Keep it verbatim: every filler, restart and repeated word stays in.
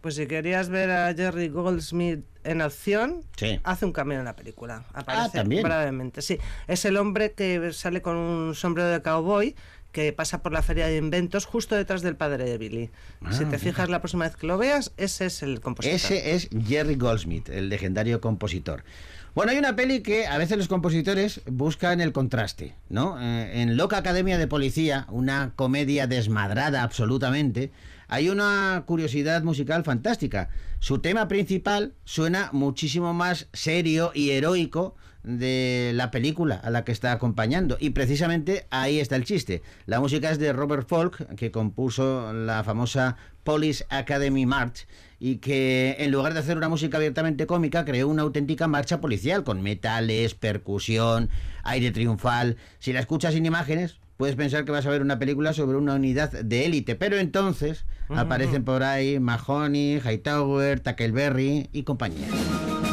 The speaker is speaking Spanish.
Pues si querías ver a Jerry Goldsmith en acción, sí. hace un cameo en la película. Aparece ah, ¿también? brevemente, sí. Es el hombre que sale con un sombrero de cowboy que pasa por la feria de inventos justo detrás del padre de Billy. Ah, si te fijas la próxima vez que lo veas, ese es el compositor. Ese es Jerry Goldsmith, el legendario compositor. Bueno, hay una peli que a veces los compositores buscan el contraste, ¿no? Eh, en Loca Academia de Policía, una comedia desmadrada absolutamente, hay una curiosidad musical fantástica. Su tema principal suena muchísimo más serio y heroico de la película a la que está acompañando, y precisamente ahí está el chiste. La música es de Robert Folk, que compuso la famosa Police Academy March, y que en lugar de hacer una música abiertamente cómica creó una auténtica marcha policial con metales, percusión, aire triunfal. Si la escuchas sin imágenes, puedes pensar que vas a ver una película sobre una unidad de élite, pero entonces uh-huh. aparecen por ahí Mahoney, Hightower, Tackleberry y compañía.